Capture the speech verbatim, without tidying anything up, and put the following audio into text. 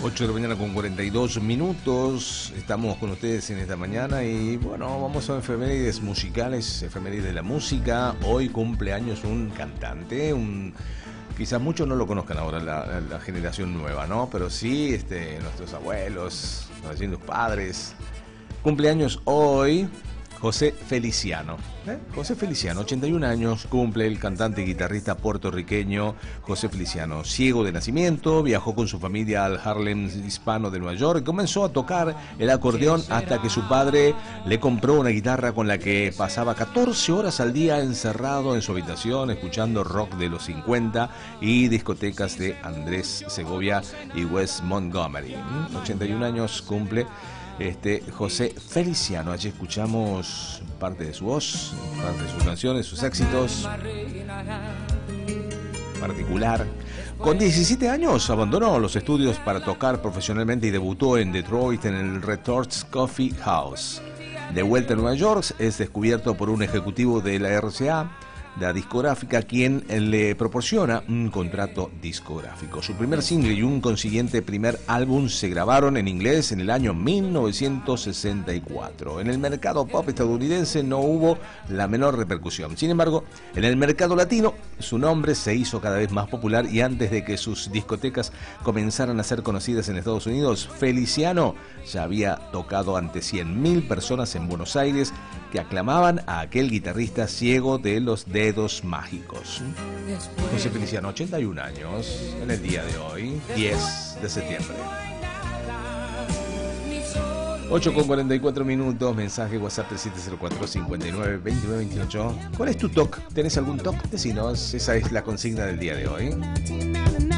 ocho de la mañana con cuarenta y dos minutos. Estamos con ustedes en esta mañana y bueno, vamos a efemérides musicales, efemérides de la música. Hoy cumple años un cantante, un quizás muchos no lo conozcan ahora, la, la generación nueva, ¿no? Pero sí, este, nuestros abuelos, nuestros padres. Cumpleaños hoy José Feliciano. ¿Eh? José Feliciano, ochenta y un años, cumple el cantante y guitarrista puertorriqueño José Feliciano. Ciego de nacimiento, viajó con su familia al Harlem hispano de Nueva York y comenzó a tocar el acordeón hasta que su padre le compró una guitarra con la que pasaba catorce horas al día encerrado en su habitación escuchando rock de los cincuenta y discotecas de Andrés Segovia y Wes Montgomery. ¿Mm? ochenta y un años cumple Este, José Feliciano. Allí escuchamos parte de su voz, parte de sus canciones, sus éxitos. Particular. Con diecisiete años abandonó los estudios para tocar profesionalmente y debutó en Detroit en el Retorts Coffee House. De vuelta a Nueva York, es descubierto por un ejecutivo de la R C A, la discográfica, quien le proporciona un contrato discográfico. Su primer single y un consiguiente primer álbum se grabaron en inglés en el año mil novecientos sesenta y cuatro. En el mercado pop estadounidense no hubo la menor repercusión. Sin embargo, en el mercado latino su nombre se hizo cada vez más popular y antes de que sus discotecas comenzaran a ser conocidas en Estados Unidos, Feliciano ya había tocado ante cien mil personas en Buenos Aires que aclamaban a aquel guitarrista ciego de los dedos mágicos. José Feliciano, ochenta y un años, en el día de hoy, diez de septiembre. ocho con cuarenta y cuatro minutos, mensaje WhatsApp del siete cero cuatro, cinco nueve, dos nueve dos ocho. ¿Cuál es tu toc? ¿Tenés algún toc? Decinos, esa es la consigna del día de hoy.